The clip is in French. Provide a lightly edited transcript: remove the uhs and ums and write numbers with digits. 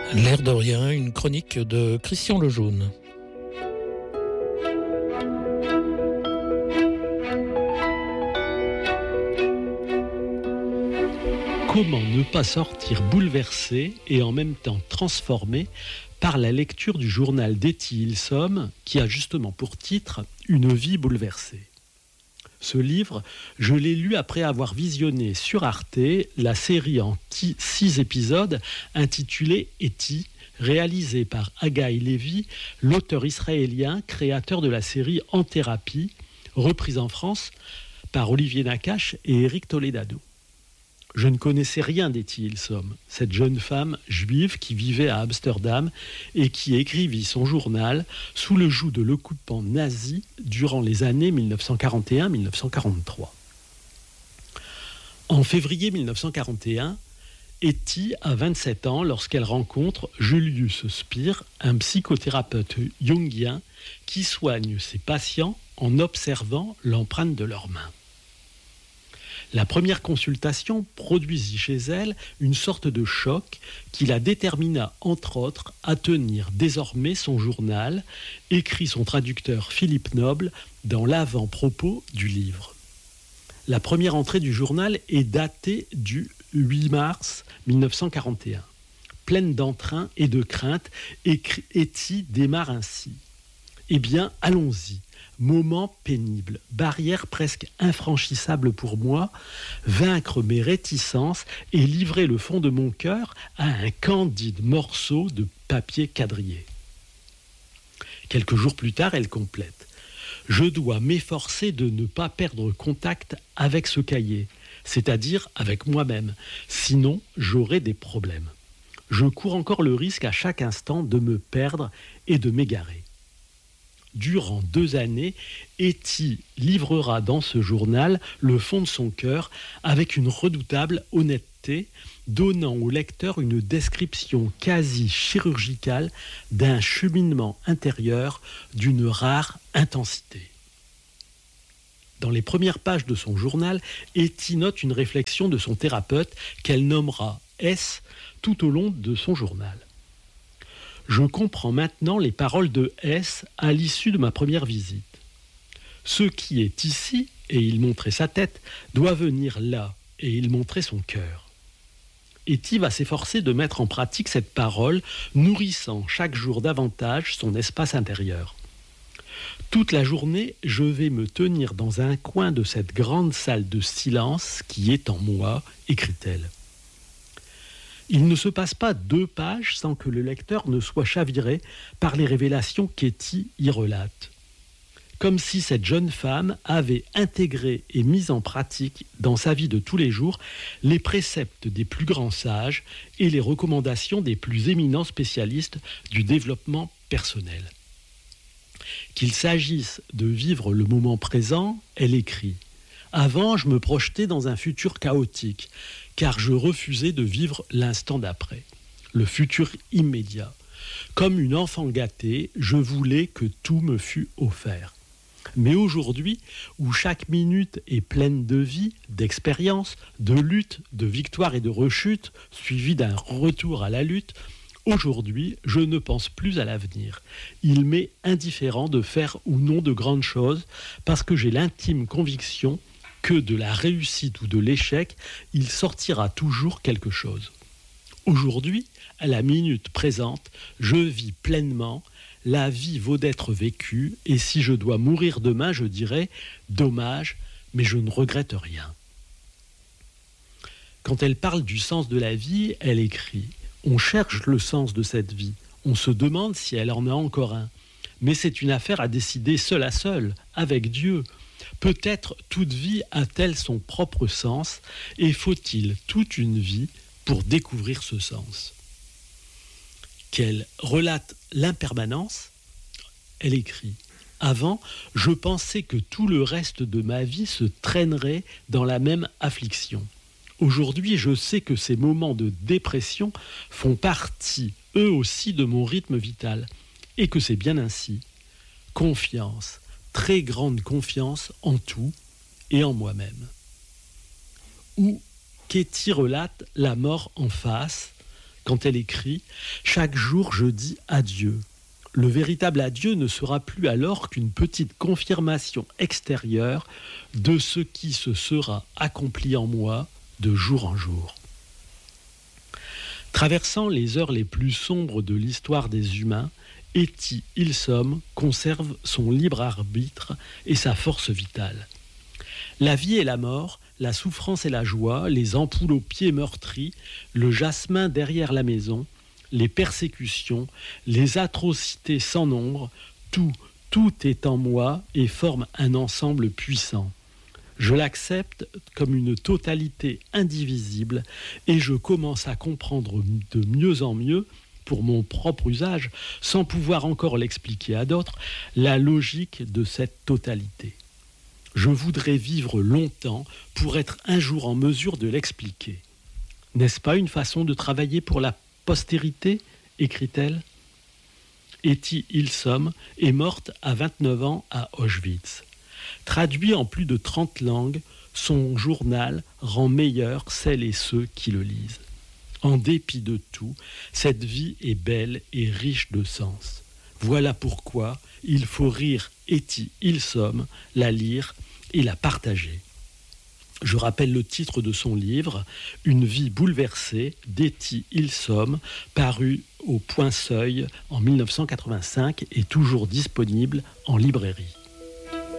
L'air de rien, une chronique de Christian Lejaune. Comment ne pas sortir bouleversé et en même temps transformé par la lecture du journal d'Etty Hillesum qui a justement pour titre « Une vie bouleversée ». Ce livre, je l'ai lu après avoir visionné sur Arte la série en 6 épisodes intitulée Etty, réalisée par Haggai Levy, l'auteur israélien créateur de la série En thérapie, reprise en France par Olivier Nakache et Éric Toledano. Je ne connaissais rien d'Etty Hillesum, cette jeune femme juive qui vivait à Amsterdam et qui écrivit son journal sous le joug de l'occupant nazi durant les années 1941-1943. En février 1941, Etty a 27 ans lorsqu'elle rencontre Julius Spier, un psychothérapeute jungien qui soigne ses patients en observant l'empreinte de leurs mains. La première consultation produisit chez elle une sorte de choc qui la détermina, entre autres, à tenir désormais son journal, écrit son traducteur Philippe Noble dans l'avant-propos du livre. La première entrée du journal est datée du 8 mars 1941. Pleine d'entrain et de crainte, Etty démarre ainsi. Eh bien, allons-y. Moment pénible, barrière presque infranchissable pour moi, vaincre mes réticences et livrer le fond de mon cœur à un candide morceau de papier quadrillé. Quelques jours plus tard, elle complète. Je dois m'efforcer de ne pas perdre contact avec ce cahier, c'est-à-dire avec moi-même, sinon j'aurai des problèmes. Je cours encore le risque à chaque instant de me perdre et de m'égarer. Durant 2 années, Etty livrera dans ce journal le fond de son cœur avec une redoutable honnêteté, donnant au lecteur une description quasi chirurgicale d'un cheminement intérieur d'une rare intensité. Dans les premières pages de son journal, Etty note une réflexion de son thérapeute qu'elle nommera S tout au long de son journal. Je comprends maintenant les paroles de S à l'issue de ma première visite. Ce qui est ici, et il montrait sa tête, doit venir là, et il montrait son cœur. Etty va s'efforcer de mettre en pratique cette parole, nourrissant chaque jour davantage son espace intérieur. Toute la journée, je vais me tenir dans un coin de cette grande salle de silence qui est en moi, écrit-elle. Il ne se passe pas 2 pages sans que le lecteur ne soit chaviré par les révélations qu'Etty y relate. Comme si cette jeune femme avait intégré et mis en pratique dans sa vie de tous les jours les préceptes des plus grands sages et les recommandations des plus éminents spécialistes du développement personnel. Qu'il s'agisse de vivre le moment présent, elle écrit « Avant, je me projetais dans un futur chaotique, car je refusais de vivre l'instant d'après, le futur immédiat. Comme une enfant gâtée, je voulais que tout me fût offert. Mais aujourd'hui, où chaque minute est pleine de vie, d'expérience, de lutte, de victoire et de rechute, suivie d'un retour à la lutte, aujourd'hui, je ne pense plus à l'avenir. Il m'est indifférent de faire ou non de grandes choses, parce que j'ai l'intime conviction que de la réussite ou de l'échec, il sortira toujours quelque chose. Aujourd'hui, à la minute présente, je vis pleinement, la vie vaut d'être vécue, et si je dois mourir demain, je dirais « dommage, mais je ne regrette rien ». Quand elle parle du sens de la vie, elle écrit « On cherche le sens de cette vie, on se demande si elle en a encore un, mais c'est une affaire à décider seule à seule, avec Dieu. » Peut-être toute vie a-t-elle son propre sens et faut-il toute une vie pour découvrir ce sens ? Qu'elle relate l'impermanence, elle écrit « Avant, je pensais que tout le reste de ma vie se traînerait dans la même affliction. Aujourd'hui, je sais que ces moments de dépression font partie, eux aussi, de mon rythme vital et que c'est bien ainsi. Confiance. Très grande confiance en tout et en moi-même. Ou qu'Etty relate la mort en face, quand elle écrit « Chaque jour, je dis adieu ». Le véritable adieu ne sera plus alors qu'une petite confirmation extérieure de ce qui se sera accompli en moi de jour en jour. Traversant les heures les plus sombres de l'histoire des humains, Etty Hillesum conserve son libre arbitre et sa force vitale. La vie et la mort, la souffrance et la joie, les ampoules aux pieds meurtris, le jasmin derrière la maison, les persécutions, les atrocités sans nombre, tout est en moi et forme un ensemble puissant. Je l'accepte comme une totalité indivisible et je commence à comprendre de mieux en mieux, pour mon propre usage, sans pouvoir encore l'expliquer à d'autres, la logique de cette totalité. Je voudrais vivre longtemps pour être un jour en mesure de l'expliquer. N'est-ce pas une façon de travailler pour la postérité, écrit-elle. Etty Hillesum est morte à 29 ans à Auschwitz. Traduit en plus de 30 langues, son journal rend meilleur celles et ceux qui le lisent. En dépit de tout, cette vie est belle et riche de sens. Voilà pourquoi il faut lire Etty Hillesum, la lire et la partager. Je rappelle le titre de son livre, Une vie bouleversée, d'Etty Hillesum, paru au Point Seuil en 1985 et toujours disponible en librairie.